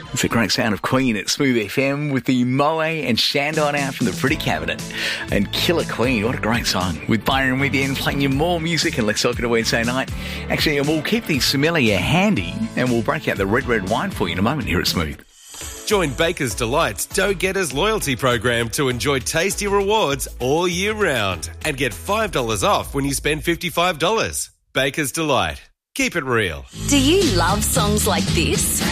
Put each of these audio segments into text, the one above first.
It's a great sound of Queen at Smooth FM with the Moe and Shandon out from the Pretty Cabinet. And Killer Queen, what a great song. With Byron with you and playing you more music and let's talk it a Wednesday night. Actually, we'll keep the sommelier handy and we'll break out the red wine for you in a moment here at Smooth. Join Baker's Delight's Dough Getters loyalty program to enjoy tasty rewards all year round and get $5 off when you spend $55. Baker's Delight. Keep it real. Do you love songs like this?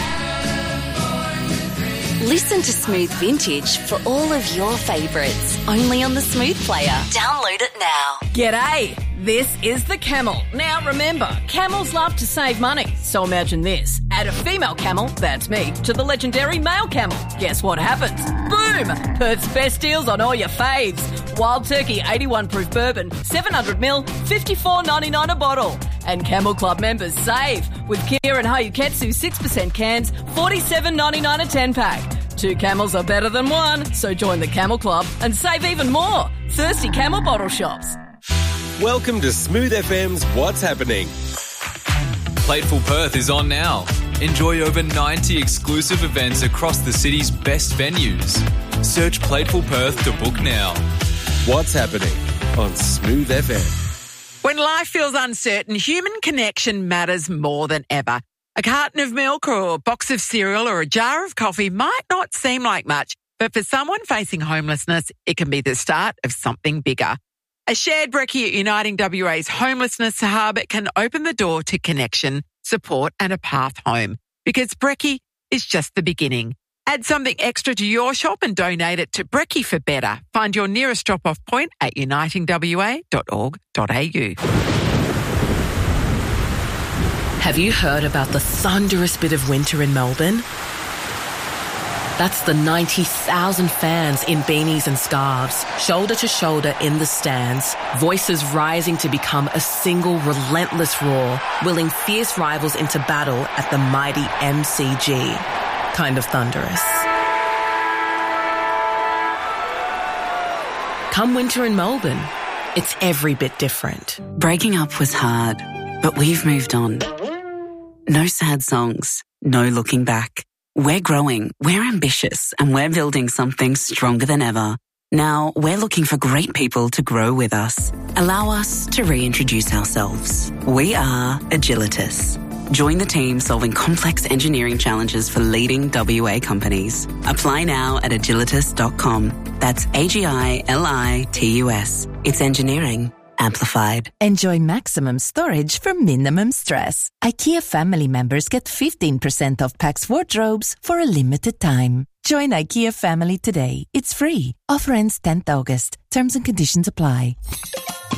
Listen to Smooth Vintage for all of your favourites, only on the Smooth player. Download it now. G'day, this is the Camel. Now remember, camels love to save money, so imagine this. Add a female camel, that's me, to the legendary male camel. Guess what happens? Boom! Perth's best deals on all your faves. Wild Turkey 81 proof bourbon, 700ml, $54.99 a bottle. And Camel Club members save with Kia and Hayuketsu 6% cans, $47.99 a 10-pack. 2 camels are better than one, so join the Camel Club and save even more. Thirsty Camel bottle shops. Welcome to Smooth FM's What's Happening. Plateful Perth is on now. Enjoy over 90 exclusive events across the city's best venues. Search Plateful Perth to book now. What's Happening on Smooth FM. When life feels uncertain, human connection matters more than ever. A carton of milk or a box of cereal or a jar of coffee might not seem like much, but for someone facing homelessness, it can be the start of something bigger. A shared brekkie at Uniting WA's Homelessness Hub can open the door to connection, support and a path home. Because brekkie is just the beginning. Add something extra to your shop and donate it to Brekkie for Better. Find your nearest drop-off point at unitingwa.org.au. Have you heard about the thunderous bit of winter in Melbourne? That's the 90,000 fans in beanies and scarves, shoulder to shoulder in the stands, voices rising to become a single relentless roar, willing fierce rivals into battle at the mighty MCG. Kind of thunderous. Come winter in Melbourne, it's every bit different. Breaking up was hard, but we've moved on. No sad songs, no looking back. We're growing, we're ambitious, and we're building something stronger than ever. Now, we're looking for great people to grow with us. Allow us to reintroduce ourselves. We are Agilitas. Join the team solving complex engineering challenges for leading WA companies. Apply now at agilitas.com. That's AGILITUS. It's engineering amplified. Enjoy maximum storage for minimum stress. IKEA family members get 15% off Pax wardrobes for a limited time. Join IKEA family today. It's free. Offer ends 10th August. Terms and conditions apply.